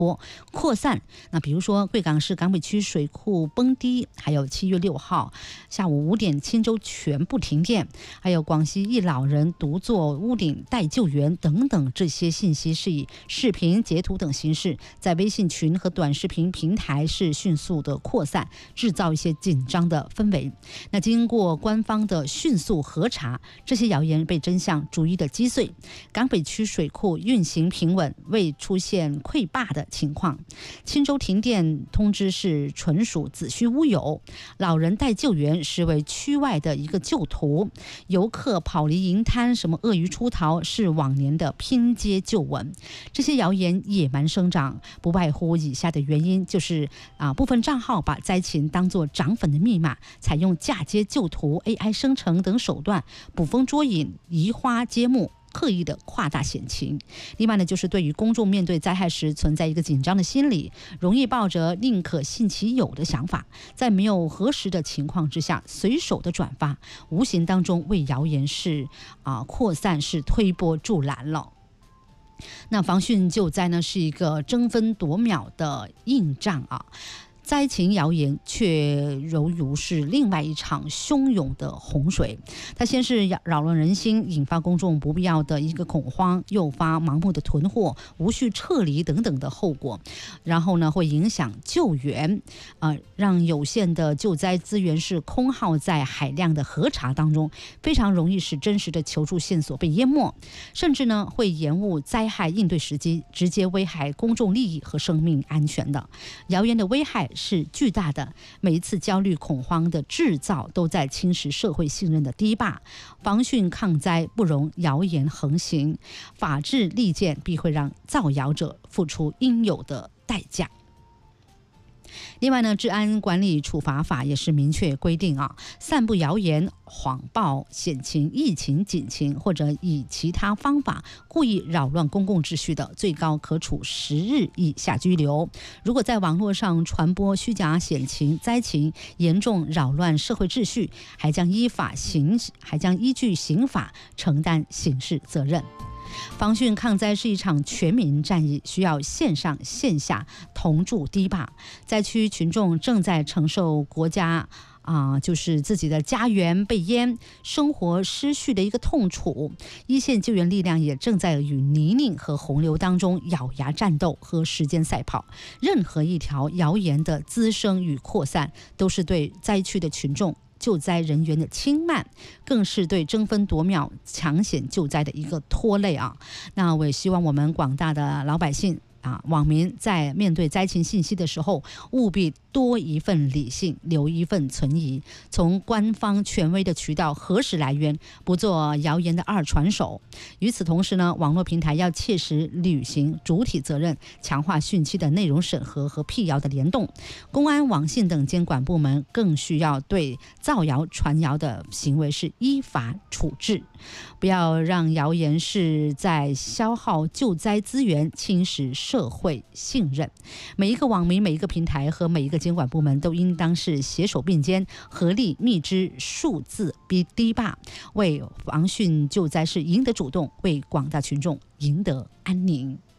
扩散。那比如说贵港市港北区水库崩堤，还有7月6号下午5点钦州全部停电，还有广西一老人独坐屋顶待救援等等，这些信息是以视频截图等形式在微信群和短视频平台是迅速的扩散，制造一些紧张的氛围。那经过官方的迅速核查，这些谣言被真相逐一的击碎，港北区水库运行平稳，未出现溃坝的情况。钦州停电通知是纯属子虚乌有，老人待救援实为区外的一个旧图，游客跑离银滩，什么鳄鱼出逃是往年的拼接旧闻。这些谣言野蛮生长，不外乎以下的原因，就是部分账号把灾情当作涨粉的密码，采用嫁接旧图、AI 生成等手段捕风捉影、移花接木，刻意的夸大险情。另外呢，就是对于公众面对灾害时存在一个紧张的心理，容易抱着宁可信其有的想法，在没有核实的情况之下随手的转发，无形当中为谣言是扩散是推波助澜了。那防汛救灾呢，是一个争分夺秒的硬仗灾情谣言却犹如是另外一场汹涌的洪水，它先是扰乱人心，引发公众不必要的一个恐慌，诱发盲目的囤货、无序撤离等等的后果，然后呢会影响救援，让有限的救灾资源是空耗在海量的核查当中，非常容易使真实的求助线索被淹没，甚至呢会延误灾害应对时机，直接危害公众利益和生命安全的。谣言的危害是巨大的，每一次焦虑恐慌的制造都在侵蚀社会信任的堤坝。防汛抗灾不容谣言横行，法治利剑必会让造谣者付出应有的代价。另外呢，治安管理处罚法也是明确规定散布谣言、谎报险情、疫情、警情，或者以其他方法故意扰乱公共秩序的，最高可处10日以下拘留。如果在网络上传播虚假险情、灾情，严重扰乱社会秩序，还将依据刑法承担刑事责任。防汛抗灾是一场全民战役，需要线上线下同筑堤坝。灾区群众正在承受国家就是自己的家园被淹、生活失序的一个痛楚，一线救援力量也正在与泥泞和洪流当中咬牙战斗和时间赛跑。任何一条谣言的滋生与扩散，都是对灾区的群众、救灾人员的轻慢，更是对争分夺秒抢险救灾的一个拖累那我也希望我们广大的老百姓网民在面对灾情信息的时候，务必多一份理性，留一份存疑，从官方权威的渠道核实来源，不做谣言的二传手。与此同时呢，网络平台要切实履行主体责任，强化汛期的内容审核和辟谣的联动。公安、网信等监管部门更需要对造谣传谣的行为是依法处置，不要让谣言是在消耗救灾资源，侵蚀社会信任。每一个网民、每一个平台和每一个监管部门都应当是携手并肩，合力密支数字堤坝，为防汛救灾是赢得主动，为广大群众赢得安宁。